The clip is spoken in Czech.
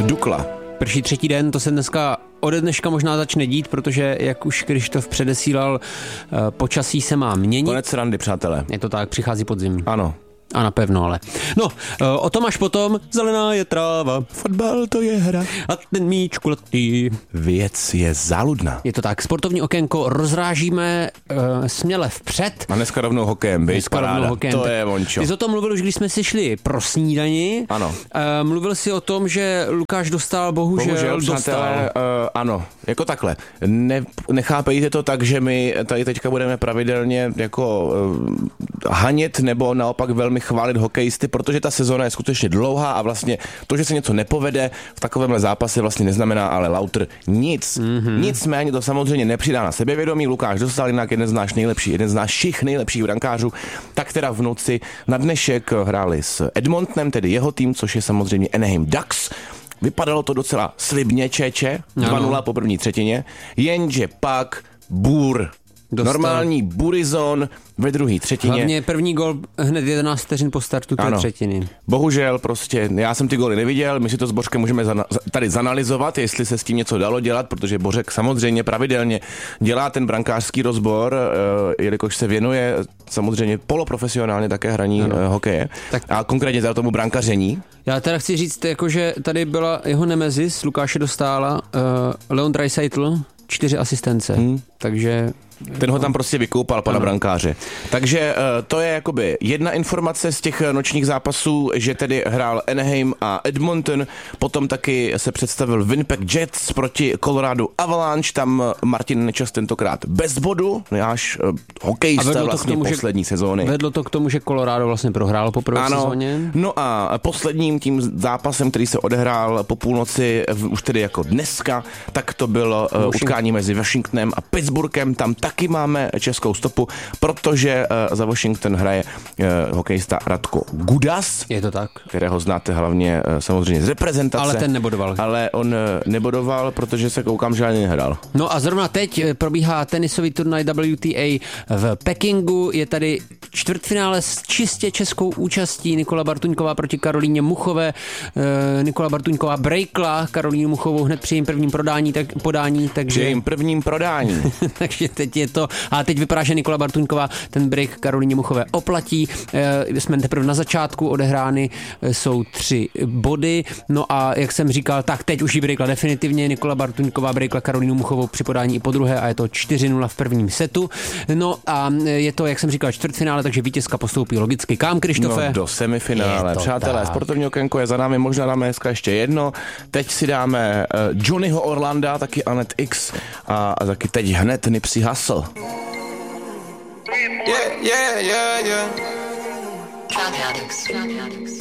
Dukla. Prší třetí den, to se dneska ode dneška možná začne dít, protože jak už Krištof předesílal, počasí se má měnit. Konec randy, přátelé. Je to tak, přichází podzim. Ano. A napevno, ale. No, o tom až potom, zelená je tráva, Fotbal to je hra. a ten míč kulatý. Věc je záludná. Je to tak, sportovní okénko rozrážíme směle vpřed. A dneska rovnou hokejem, bejt paráda. To je vončo. Ty jsi o tom mluvil už, když jsme si šli pro snídani. Ano. Mluvil jsi o tom, že Lukáš dostal, bohužel dostal. Ano, jako takhle. Nechápejte to tak, že my tady teďka budeme pravidelně jako hanět nebo naopak velmi chválit hokejisty, protože ta sezóna je skutečně dlouhá a vlastně to, že se něco nepovede v takovémhle zápase vlastně neznamená ale lauter nic. Nicméně to samozřejmě nepřidá na sebevědomí. Lukáš dostal jinak jeden z našich nejlepších brankářů, tak teda v noci na dnešek hráli s Edmontonem, tedy jeho tým, což je samozřejmě Anaheim Ducks. Vypadalo to docela slibně, Čeče, 2-0 po první třetině, jenže pak bůr. Normální burizon ve druhé třetině. Hlavně první gol hned 11 vteřin po startu té třetiny. Bohužel prostě, já jsem ty góly neviděl, my si to s Božkem můžeme tady zanalizovat, jestli se s tím něco dalo dělat, protože Božek samozřejmě pravidelně dělá ten brankářský rozbor, jelikož se věnuje samozřejmě poloprofesionálně také hraní hokeje. Tak. A konkrétně za tomu brankaření. Já teda chci říct, jakože tady byla jeho nemezis, Lukáše Dostála, Leon Draisaitl, 4 asistence, takže... Ten ho tam prostě vykoupal, pana brankáře. Takže to je jakoby jedna informace z těch nočních zápasů, že tedy hrál Anaheim a Edmonton, potom taky se představil Winnipeg Jets proti Colorado Avalanche, tam Martin Nečas tentokrát bez bodu, náš hokejista vlastně poslední sezóny. Vedlo to k tomu, že Colorado vlastně prohrálo po prvé sezóně. No a posledním tím zápasem, který se odehrál po půlnoci, už tedy jako dneska, tak to bylo utkání mezi Washingtonem a Pittsburghem, tam taky máme českou stopu, protože za Washington hraje hokejista Radko Gudas. Je to tak. Kterého znáte hlavně samozřejmě z reprezentace. Ale ten nebodoval. Ale on nebodoval, protože se koukám, že ani nehrál. No a zrovna teď probíhá tenisový turnaj WTA v Pekingu. Je tady čtvrtfinále s čistě českou účastí. Nikola Bartuňková proti Karolíně Muchové. Nikola Bartuňková breakla Karolínu Muchovou hned při jejím prvním podání. Takže... Při jejím prvním prodání. Takže teď je to, a teď vypadá, že Nikola Bartuňková ten break Karolíně Muchové oplatí. Jsme teprve na začátku, odehrány jsou 3 body. No a jak jsem říkal, tak teď už ji breakla definitivně. Nikola Bartuňková breakla Karolínu Muchovou při podání i po druhé a je to 4-0 v prvním setu. No a je to, jak jsem říkal, čtvrtfinále, takže vítězka postoupí logicky. Kam, Krištofe? No do semifinále. Přátelé, tak. Sportovní okénko je za námi, možná dáme dneska ještě jedno. Teď si dáme Johnnyho Orlanda, taky Anet X a taky teď hned Nipsey Hussle. Yeah.